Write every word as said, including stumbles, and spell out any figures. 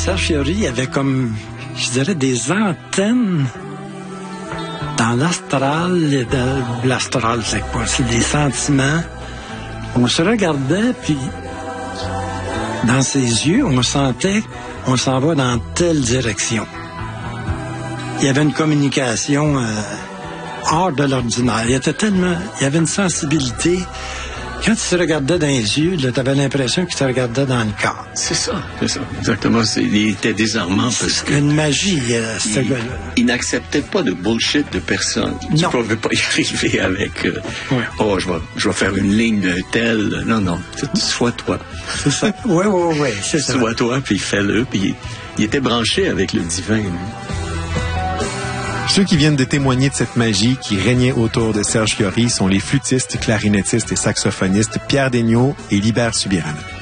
Serge Fiori avait comme, je dirais, des antennes dans l'astral, et de, l'astral, c'est quoi? C'est des sentiments. On se regardait, puis dans ses yeux, on sentait on s'en va dans telle direction. Il y avait une communication euh, hors de l'ordinaire. Il était tellement, il y avait une sensibilité. Quand il se regardait dans les yeux, tu avais l'impression qu'il te regardait dans le corps. C'est ça, c'est ça, exactement. C'est, il était désarmant parce que... Une magie, euh, ce il, gars-là. Il n'acceptait pas de bullshit de personne. Non. Tu ne pouvais pas y arriver avec... Euh, ouais. Oh, je vais, je vais faire une ligne de tel... Non, non, sois toi. C'est ça. Oui, oui, oui, c'est ça. Sois toi, puis fais-le. Puis il, il était branché avec le divin, lui. Ceux qui viennent de témoigner de cette magie qui régnait autour de Serge Fiori sont les flûtistes, clarinettistes et saxophonistes Pierre Daigneault et Libert Subirana.